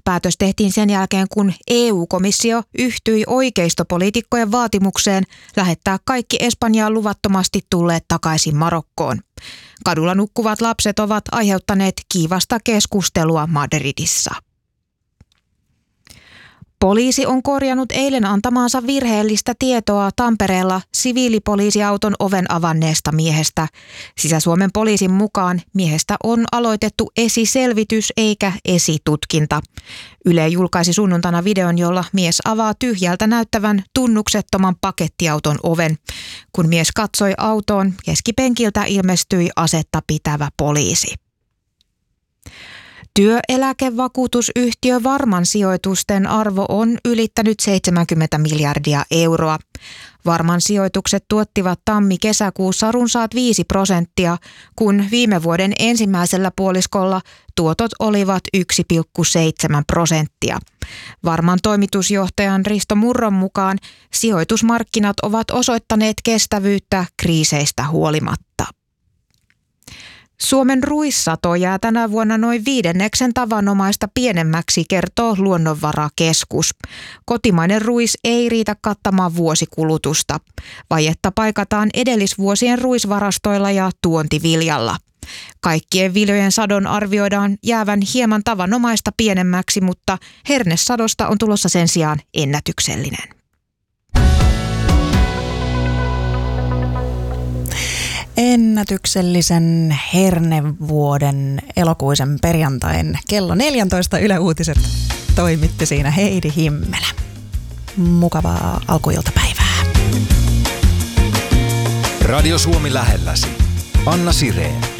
Päätös tehtiin sen jälkeen, kun EU-komissio yhtyi oikeistopoliitikkojen vaatimukseen lähettää kaikki Espanjaan luvattomasti tulleet takaisin Marokkoon. Kadulla nukkuvat lapset ovat aiheuttaneet kiivasta keskustelua Madridissa. Poliisi on korjannut eilen antamaansa virheellistä tietoa Tampereella siviilipoliisiauton oven avanneesta miehestä. Sisä-Suomen poliisin mukaan miehestä on aloitettu esiselvitys eikä esitutkinta. Yle julkaisi sunnuntaina videon, jolla mies avaa tyhjältä näyttävän tunnuksettoman pakettiauton oven. Kun mies katsoi autoon, keskipenkiltä ilmestyi asetta pitävä poliisi. Työeläkevakuutusyhtiö Varman sijoitusten arvo on ylittänyt 70 miljardia euroa. Varman sijoitukset tuottivat tammi-kesäkuussa runsaat 5%, kun viime vuoden ensimmäisellä puoliskolla tuotot olivat 1,7%. Varman toimitusjohtajan Risto Murron mukaan sijoitusmarkkinat ovat osoittaneet kestävyyttä kriiseistä huolimatta. Suomen ruissato jää tänä vuonna noin 5% tavanomaista pienemmäksi, kertoo Luonnonvarakeskus. Kotimainen ruis ei riitä kattamaan vuosikulutusta. Vajetta paikataan edellisvuosien ruisvarastoilla ja tuontiviljalla. Kaikkien viljojen sadon arvioidaan jäävän hieman tavanomaista pienemmäksi, mutta hernesadosta on tulossa sen sijaan ennätyksellinen. Ennätyksellisen hernevuoden elokuisen perjantain kello 14 Yle Uutiset toimitti siinä Heidi Himmelä. Mukavaa alkuiltapäivää. Radio Suomi lähelläsi. Anna Sireen.